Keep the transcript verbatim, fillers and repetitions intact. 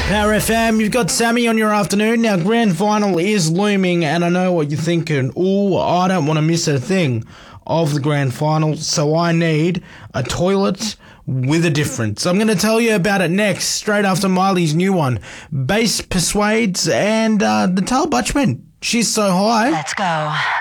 Power F M, you've got Sammy on your afternoon. Now, grand final is looming, and I know what you're thinking. Ooh, I don't want to miss a thing of the grand final, so I need a toilet with a difference. I'm going to tell you about it next, straight after Miley's new one. Bass Persuades and uh, Natal Butchman. She's so high. Let's go.